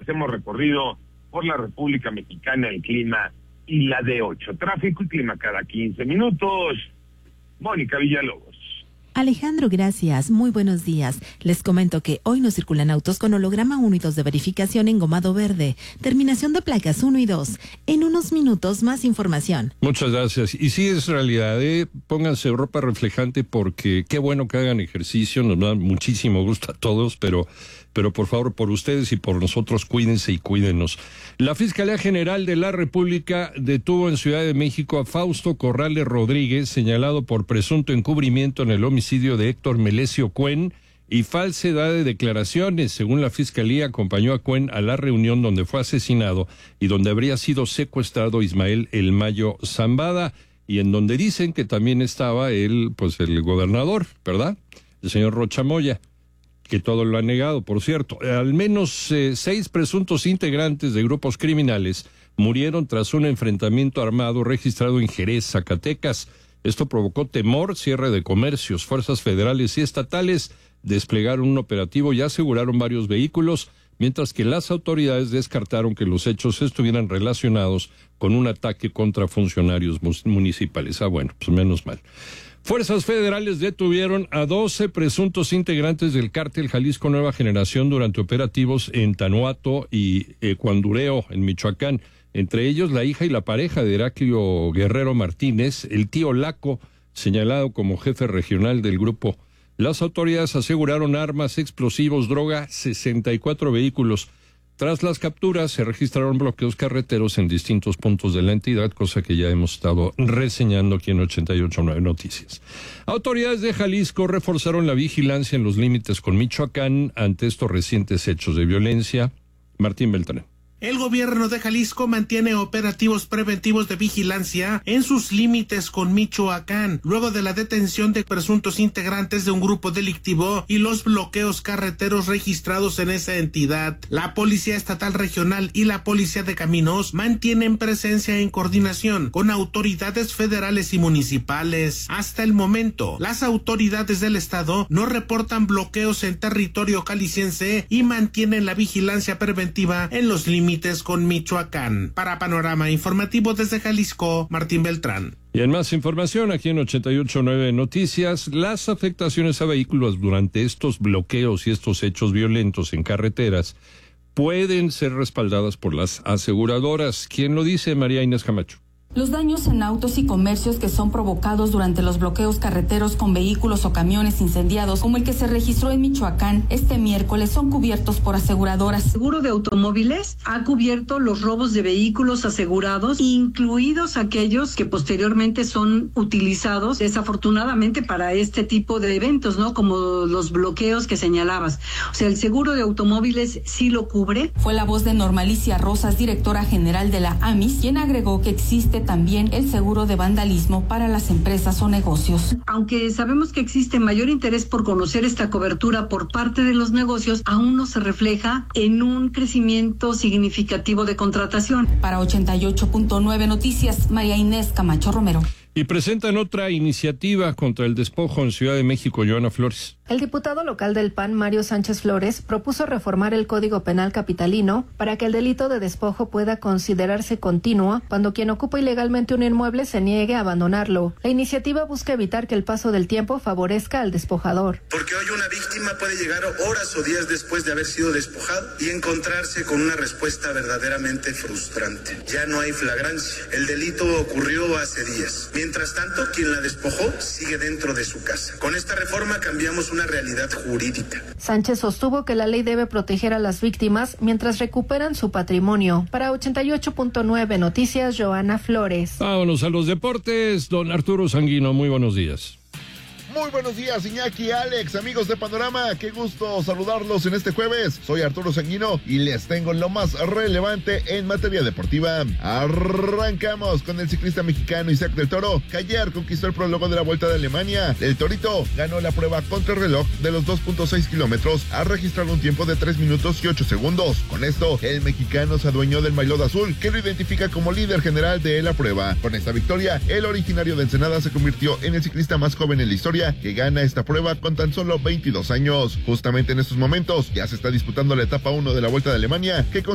hemos recorrido por la República Mexicana en clima y la D8. Tráfico y clima cada 15 minutos. Mónica Villalobos. Alejandro, gracias. Muy buenos días. Les comento que hoy no circulan autos con holograma 1 y 2 de verificación engomado verde. Terminación de placas 1 y 2. En unos minutos más información. Muchas gracias. Y sí, es realidad, pónganse ropa reflejante porque qué bueno que hagan ejercicio. Nos da muchísimo gusto a todos, pero por favor, por ustedes y por nosotros, cuídense y cuídenos. La Fiscalía General de la República detuvo en Ciudad de México a Fausto Corrales Rodríguez, señalado por presunto encubrimiento en el homicidio de Héctor Melesio Cuen y falsedad de declaraciones. Según la Fiscalía, acompañó a Cuen a la reunión donde fue asesinado y donde habría sido secuestrado Ismael El Mayo Zambada, y en donde dicen que también estaba el gobernador, ¿verdad? El señor Rocha Moya, que todo lo ha negado, por cierto. Al menos 6 presuntos integrantes de grupos criminales murieron tras un enfrentamiento armado registrado en Jerez, Zacatecas. Esto provocó temor, cierre de comercios. Fuerzas federales y estatales desplegaron un operativo y aseguraron varios vehículos, mientras que las autoridades descartaron que los hechos estuvieran relacionados con un ataque contra funcionarios municipales. Bueno, pues menos mal. Fuerzas federales detuvieron a 12 presuntos integrantes del cártel Jalisco Nueva Generación durante operativos en Tanuato y Cuandureo, en Michoacán. Entre ellos, la hija y la pareja de Heraclio Guerrero Martínez, el tío Laco, señalado como jefe regional del grupo. Las autoridades aseguraron armas, explosivos, droga, 64 vehículos. Tras las capturas, se registraron bloqueos carreteros en distintos puntos de la entidad, cosa que ya hemos estado reseñando aquí en 88.9 Noticias. Autoridades de Jalisco reforzaron la vigilancia en los límites con Michoacán ante estos recientes hechos de violencia. Martín Beltrán. El gobierno de Jalisco mantiene operativos preventivos de vigilancia en sus límites con Michoacán, luego de la detención de presuntos integrantes de un grupo delictivo y los bloqueos carreteros registrados en esa entidad. La Policía Estatal Regional y la Policía de Caminos mantienen presencia en coordinación con autoridades federales y municipales. Hasta el momento, las autoridades del estado no reportan bloqueos en territorio jalisciense y mantienen la vigilancia preventiva en los límites con Michoacán. Para Panorama Informativo desde Jalisco, Martín Beltrán. Y en más información, aquí en 88.9 Noticias, las afectaciones a vehículos durante estos bloqueos y estos hechos violentos en carreteras pueden ser respaldadas por las aseguradoras. ¿Quién lo dice? María Inés Camacho. Los daños en autos y comercios que son provocados durante los bloqueos carreteros con vehículos o camiones incendiados, como el que se registró en Michoacán este miércoles, son cubiertos por aseguradoras. El seguro de automóviles ha cubierto los robos de vehículos asegurados, incluidos aquellos que posteriormente son utilizados desafortunadamente para este tipo de eventos, ¿no? Como los bloqueos que señalabas. O sea, el seguro de automóviles sí lo cubre. Fue la voz de Normalicia Rosas, directora general de la AMIS, quien agregó que existe también el seguro de vandalismo para las empresas o negocios. Aunque sabemos que existe mayor interés por conocer esta cobertura por parte de los negocios, aún no se refleja en un crecimiento significativo de contratación. Para 88.9 Noticias, María Inés Camacho Romero. Y presentan otra iniciativa contra el despojo en Ciudad de México, Joana Flores. El diputado local del PAN, Mario Sánchez Flores, propuso reformar el Código Penal capitalino para que el delito de despojo pueda considerarse continuo cuando quien ocupa ilegalmente un inmueble se niegue a abandonarlo. La iniciativa busca evitar que el paso del tiempo favorezca al despojador. Porque hoy una víctima puede llegar horas o días después de haber sido despojado y encontrarse con una respuesta verdaderamente frustrante. Ya no hay flagrancia. El delito ocurrió hace días. Mientras tanto, quien la despojó sigue dentro de su casa. Con esta reforma cambiamos una realidad jurídica. Sánchez sostuvo que la ley debe proteger a las víctimas mientras recuperan su patrimonio. Para 88.9 Noticias, Joana Flores. Vámonos a los deportes. Don Arturo Sanguino, muy buenos días. Muy buenos días, Iñaki, Alex, amigos de Panorama, qué gusto saludarlos en este jueves. Soy Arturo Sanguino y les tengo lo más relevante en materia deportiva. Arrancamos con el ciclista mexicano Isaac del Toro, que ayer conquistó el prólogo de la Vuelta de Alemania. El Torito ganó la prueba contrarreloj de los 2.6 kilómetros a registrar un tiempo de 3 minutos y 8 segundos. Con esto, el mexicano se adueñó del maillot azul, que lo identifica como líder general de la prueba. Con esta victoria, el originario de Ensenada se convirtió en el ciclista más joven en la historia que gana esta prueba con tan solo 22 años. Justamente en estos momentos ya se está disputando la etapa 1 de la Vuelta de Alemania, que